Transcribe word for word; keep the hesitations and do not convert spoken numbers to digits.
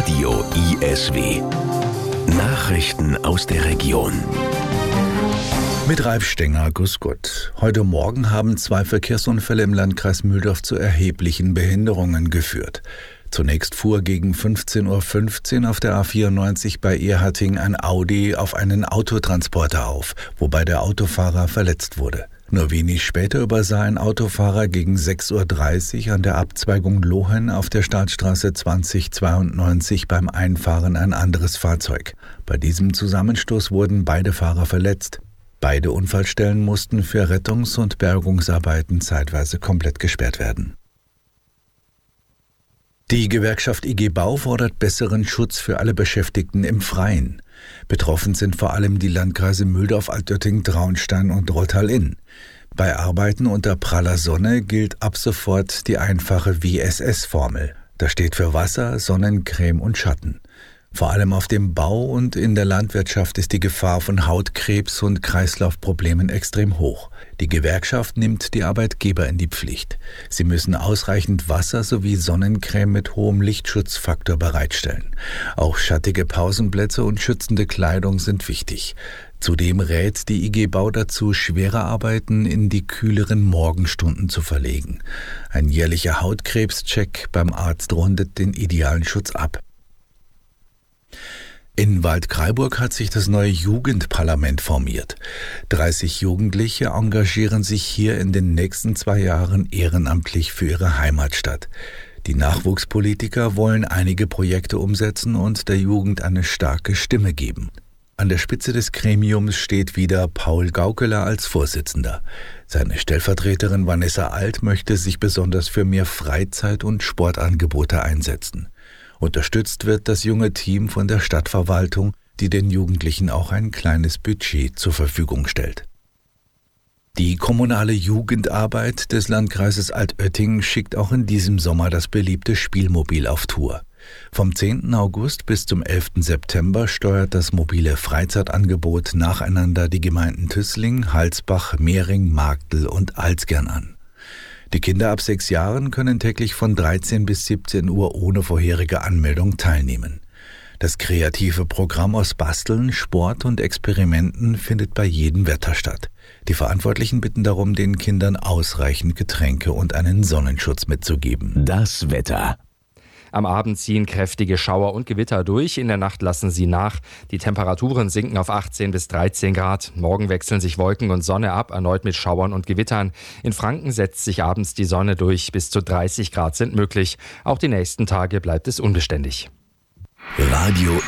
Radio I S W. Nachrichten aus der Region. Mit Ralf Stenger, grüß Gott. Heute Morgen haben zwei Verkehrsunfälle im Landkreis Mühldorf zu erheblichen Behinderungen geführt. Zunächst fuhr gegen fünfzehn Uhr fünfzehn auf der A vierundneunzig bei Ehrharting ein Audi auf einen Autotransporter auf, wobei der Autofahrer verletzt wurde. Nur wenig später übersah ein Autofahrer gegen sechs Uhr dreißig an der Abzweigung Lohen auf der Staatsstraße zwanzig zweiundneunzig beim Einfahren ein anderes Fahrzeug. Bei diesem Zusammenstoß wurden beide Fahrer verletzt. Beide Unfallstellen mussten für Rettungs- und Bergungsarbeiten zeitweise komplett gesperrt werden. Die Gewerkschaft I G Bau fordert besseren Schutz für alle Beschäftigten im Freien. Betroffen sind vor allem die Landkreise Mühldorf, Altötting, Traunstein und Rottal-Inn. Bei Arbeiten unter praller Sonne gilt ab sofort die einfache W S S-Formel. Das steht für Wasser, Sonnencreme und Schatten. Vor allem auf dem Bau und in der Landwirtschaft ist die Gefahr von Hautkrebs und Kreislaufproblemen extrem hoch. Die Gewerkschaft nimmt die Arbeitgeber in die Pflicht. Sie müssen ausreichend Wasser sowie Sonnencreme mit hohem Lichtschutzfaktor bereitstellen. Auch schattige Pausenplätze und schützende Kleidung sind wichtig. Zudem rät die I G Bau dazu, schwere Arbeiten in die kühleren Morgenstunden zu verlegen. Ein jährlicher Hautkrebscheck beim Arzt rundet den idealen Schutz ab. In Waldkraiburg hat sich das neue Jugendparlament formiert. dreißig Jugendliche engagieren sich hier in den nächsten zwei Jahren ehrenamtlich für ihre Heimatstadt. Die Nachwuchspolitiker wollen einige Projekte umsetzen und der Jugend eine starke Stimme geben. An der Spitze des Gremiums steht wieder Paul Gaukeler als Vorsitzender. Seine Stellvertreterin Vanessa Alt möchte sich besonders für mehr Freizeit- und Sportangebote einsetzen. Unterstützt wird das junge Team von der Stadtverwaltung, die den Jugendlichen auch ein kleines Budget zur Verfügung stellt. Die kommunale Jugendarbeit des Landkreises Altötting schickt auch in diesem Sommer das beliebte Spielmobil auf Tour. Vom zehnten August bis zum elften September steuert das mobile Freizeitangebot nacheinander die Gemeinden Tüßling, Halsbach, Mehring, Marktl und Alzgern an. Die Kinder ab sechs Jahren können täglich von dreizehn bis siebzehn Uhr ohne vorherige Anmeldung teilnehmen. Das kreative Programm aus Basteln, Sport und Experimenten findet bei jedem Wetter statt. Die Verantwortlichen bitten darum, den Kindern ausreichend Getränke und einen Sonnenschutz mitzugeben. Das Wetter. Am Abend ziehen kräftige Schauer und Gewitter durch. In der Nacht lassen sie nach. Die Temperaturen sinken auf achtzehn bis dreizehn Grad. Morgen wechseln sich Wolken und Sonne ab, erneut mit Schauern und Gewittern. In Franken setzt sich abends die Sonne durch. Bis zu dreißig Grad sind möglich. Auch die nächsten Tage bleibt es unbeständig. Radio